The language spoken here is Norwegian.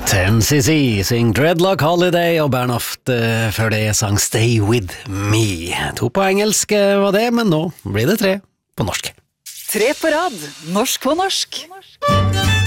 10cc syng Dreadlock Holiday og Bernhoft før det sang Stay With Me. 2 på engelsk var det, men nå blir det 3 på norsk. 3 på rad, norsk på norsk.